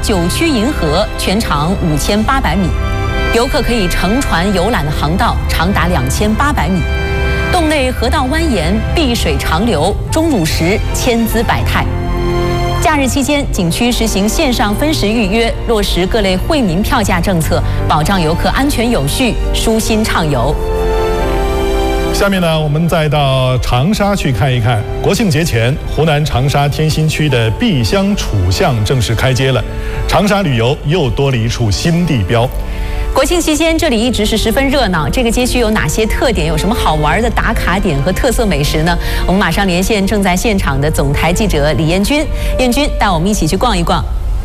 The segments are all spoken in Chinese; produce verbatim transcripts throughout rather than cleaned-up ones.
九曲银河，全长五千八百米，游客可以乘船游览的航道长达两千八百米。洞内河道蜿蜒，碧水长流，钟乳石千姿百态。假日期间，景区实行线上分时预约，落实各类惠民票价政策，保障游客安全有序、舒心畅游。 下面呢，我们再到长沙去看一看。国庆节前，湖南长沙天心区的碧乡楚巷正式开街了，长沙旅游又多了一处新地标。 国庆期间，这里一直是十分热闹。这个街区有哪些特点？有什么好玩的打卡点和特色美食呢？我们马上连线正在现场的总台记者李彦军，彦军带我们一起去逛一逛。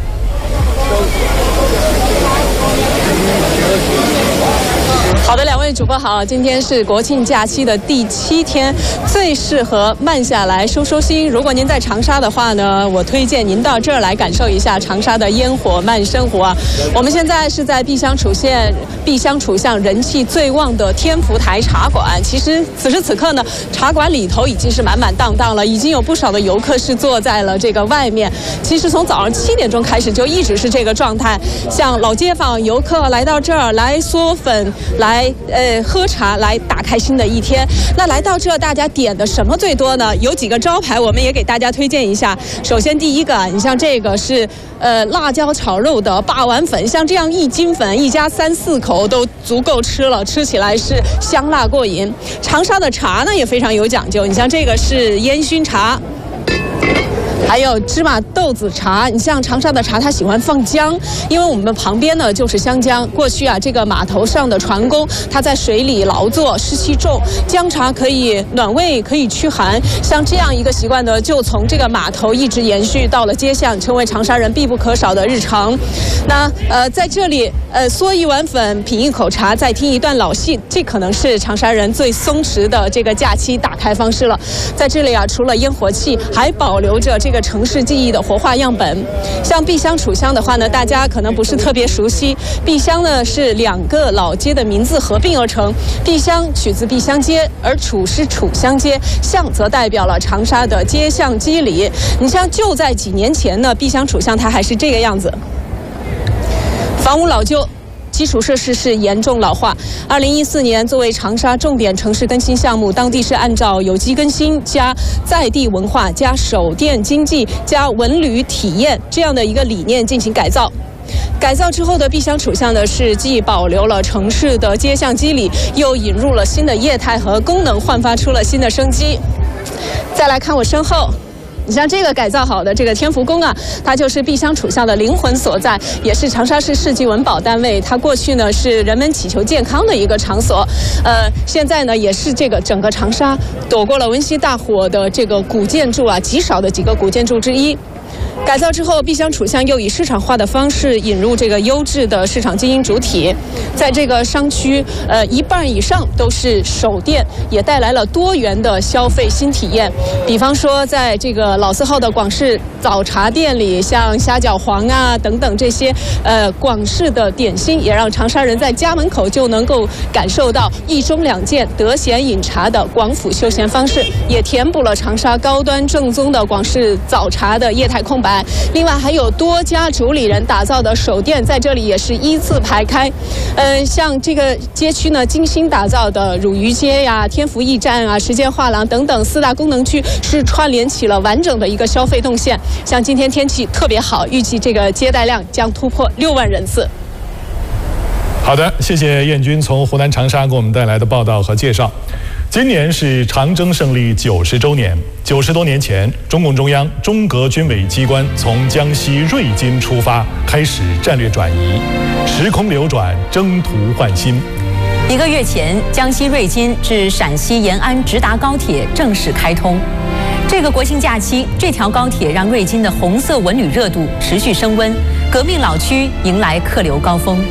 好的，两位主播好，今天是国庆假期的第七天，最适合慢下来收收心。如果您在长沙的话呢，我推荐您到这儿来感受一下长沙的烟火慢生活啊。我们现在是在碧乡楚县碧乡楚巷人气最旺的天福台茶馆。其实此时此刻呢，茶馆里头已经是满满当当了，已经有不少的游客是坐在了这个外面。其实从早上七点钟开始就一直是这个状态，像老街坊游客来到这儿来嗦粉来。呃，喝茶来打开新的一天。那来到这，大家点的什么最多呢？有几个招牌，我们也给大家推荐一下。首先，第一个，你像这个是呃辣椒炒肉的霸王粉，像这样一斤粉，一家三四口都足够吃了，吃起来是香辣过瘾。长沙的茶呢也非常有讲究，你像这个是烟熏茶。还有芝麻豆子茶，你像长沙的茶，它喜欢放姜，因为我们旁边呢就是湘江。过去啊，这个码头上的船工他在水里劳作，湿气重，姜茶可以暖胃，可以驱寒。像这样一个习惯呢，就从这个码头一直延续到了街巷，成为长沙人必不可少的日常。那呃，在这里呃嗦一碗粉，品一口茶，再听一段老戏，这可能是长沙人最松弛的这个假期打开方式了。在这里啊，除了烟火气，还保留着这个城市记忆的活化样本。像碧乡楚巷的话呢，大家可能不是特别熟悉。碧乡呢是两个老街的名字合并而成，碧乡取自碧乡街，而楚是楚乡街，巷则代表了长沙的街巷肌理。你像就在几年前呢，碧乡楚巷它还是这个样子，房屋老旧，基础设施是严重老化。二零一四年，作为长沙重点城市更新项目，当地是按照有机更新加在地文化加手电经济加文旅体验这样的一个理念进行改造。改造之后的碧乡楚巷呢，是既保留了城市的街巷肌理，又引入了新的业态和功能，焕发出了新的生机。再来看我身后。你像这个改造好的这个天福宫啊，它就是碧乡楚巷的灵魂所在，也是长沙市市级文保单位。它过去呢是人们祈求健康的一个场所，呃，现在呢也是这个整个长沙躲过了温溪大火的这个古建筑啊极少的几个古建筑之一。改造之后，碧乡楚巷又以市场化的方式引入这个优质的市场经营主体，在这个商区，呃，一半以上都是手店，也带来了多元的消费新体验。比方说，在这个老字号的广式早茶店里，像虾饺皇啊等等这些呃广式的点心，也让长沙人在家门口就能够感受到一盅两件得闲饮茶的广府休闲方式，也填补了长沙高端正宗的广式早茶的业态空白。另外还有多家主理人打造的手店在这里也是依次排开，呃，像这个街区呢精心打造的汝渝街呀、天福驿站啊、时间画廊等等四大功能区是串联起了完整的一个消费动线。像今天天气特别好，预计这个接待量将突破六万人次。 好的，谢谢彦军从湖南长沙给我们带来的报道和介绍。今年是长征胜利九十周年。九十多年前，中共中央、中革军委机关从江西瑞金出发，开始战略转移，时空流转，征途换新。 一个月前，江西瑞金至陕西延安直达高铁正式开通。这个国庆假期，这条高铁让瑞金的红色文旅热度持续升温，革命老区迎来客流高峰。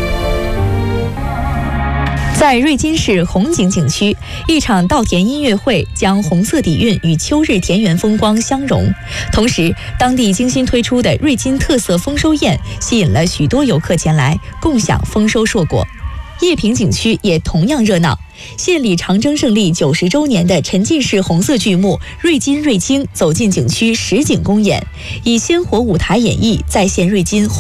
在瑞金市红景景区，一场稻田音乐会将红色底蕴与秋日田园风光相融。同时，当地精心推出的瑞金特色丰收宴吸引了许多游客前来共享丰收硕果。叶坪景区也同样热闹，献礼长征胜利九十周年的沉浸式红色剧目《瑞金瑞青》走进景区实景公演，以鲜活舞台演绎再现瑞金